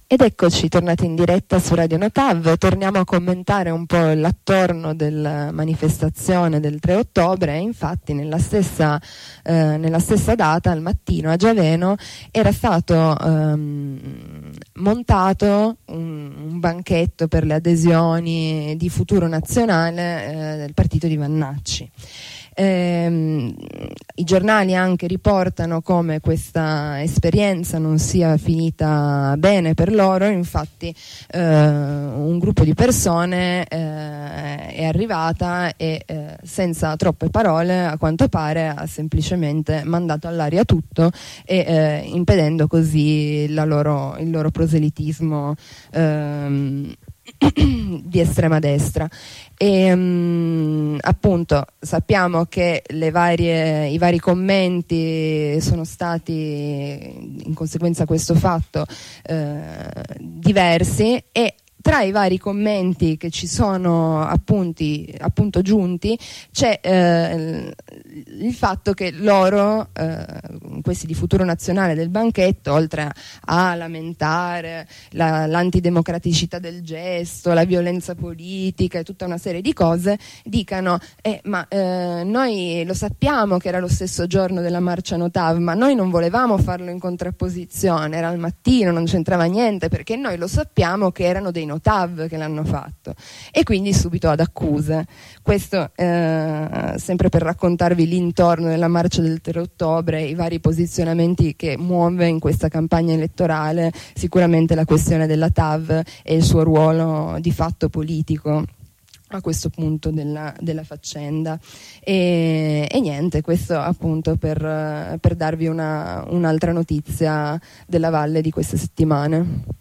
Ed eccoci tornati in diretta su Radio Notav. Torniamo a commentare un po' l'attorno della manifestazione del 3 ottobre. Infatti nella stessa data, al mattino, a Giaveno era stato montato un banchetto per le adesioni di Futuro Nazionale del partito di Vannacci. I giornali anche riportano come questa esperienza non sia finita bene per loro. Infatti un gruppo di persone è arrivata e senza troppe parole, a quanto pare, ha semplicemente mandato all'aria tutto e impedendo così il loro proselitismo di estrema destra. E appunto sappiamo che i vari commenti sono stati, in conseguenza di questo fatto, diversi, e tra i vari commenti che ci sono appunto giunti c'è il fatto che loro, questi di Futuro Nazionale del banchetto, oltre a lamentare l'antidemocraticità del gesto, la violenza politica e tutta una serie di cose, dicano noi lo sappiamo che era lo stesso giorno della marcia Notav, ma noi non volevamo farlo in contrapposizione, era al mattino, non c'entrava niente, perché noi lo sappiamo che erano dei Notav che l'hanno fatto. E quindi subito ad accuse. Questo sempre per raccontarvi l'intorno della marcia del 3 ottobre, i vari posizionamenti che muove in questa campagna elettorale, sicuramente la questione della TAV e il suo ruolo di fatto politico a questo punto della faccenda. E niente, questo appunto per darvi un'altra notizia della Valle di queste settimane.